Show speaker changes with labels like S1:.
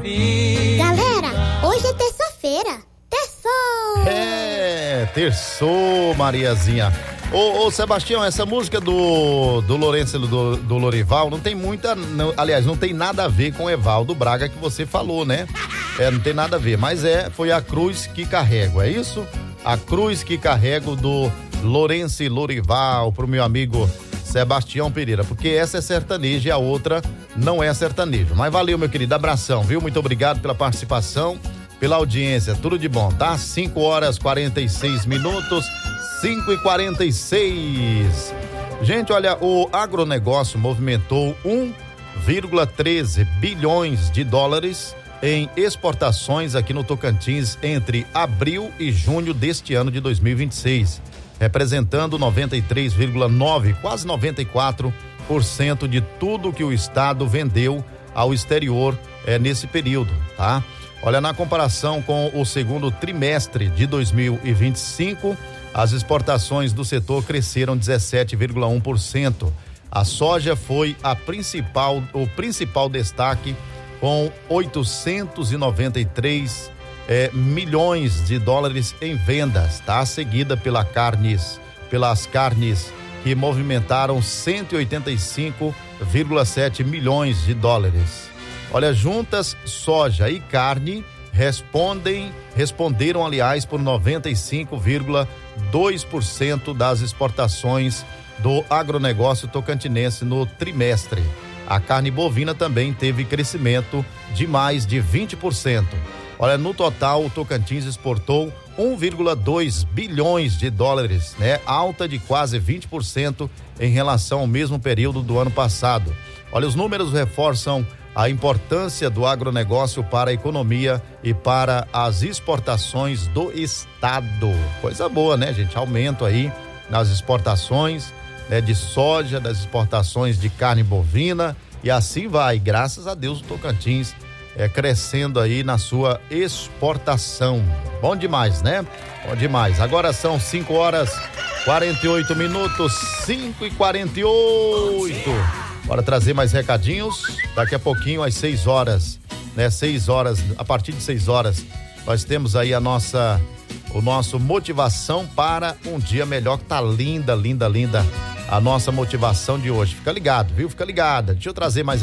S1: Galera, hoje é terça-feira. Terçou!
S2: Terçou, Mariazinha. Ô Sebastião, essa música do Lourenço do Lorival não tem muita, aliás, não tem nada a ver com o Evaldo Braga que você falou, né? Não tem nada a ver, mas foi A Cruz que Carrego, é isso? A Cruz que Carrego do Lourenço Lorival, pro meu amigo Sebastião Pereira, porque essa é sertaneja e a outra não é sertaneja. Mas valeu, meu querido, abração, viu? Muito obrigado pela participação, pela audiência, tudo de bom, tá? 5h46, 5h46. Gente, olha, o agronegócio movimentou 1,13 bilhões de dólares em exportações aqui no Tocantins entre abril e junho deste ano de 2026, representando 93,9%, quase 94% de tudo que o estado vendeu ao exterior nesse período, tá? Olha, na comparação com o segundo trimestre de 2025, as exportações do setor cresceram 17,1%. A soja foi o principal destaque, com 893 milhões de dólares em vendas, tá? Seguida pelas carnes que movimentaram 185,7 milhões de dólares. Olha, juntas, soja e carne responderam, aliás, por 95,2% das exportações do agronegócio tocantinense no trimestre. A carne bovina também teve crescimento de mais de 20%. Olha, no total, o Tocantins exportou 1,2 bilhões de dólares, né? Alta de quase 20% em relação ao mesmo período do ano passado. Olha, os números reforçam a importância do agronegócio para a economia e para as exportações do estado. Coisa boa, né, gente? Aumento aí nas exportações, né, de soja, das exportações de carne bovina, e assim vai. Graças a Deus o Tocantins crescendo aí na sua exportação. Bom demais, né? Bom demais. Agora são 5h48, 5h48. Bora trazer mais recadinhos. Daqui a pouquinho, às 6h, né? 6h, a partir de 6h, nós temos aí o nosso motivação para um dia melhor, que tá linda, linda, linda a nossa motivação de hoje. Fica ligado, viu? Fica ligada. Deixa eu trazer mais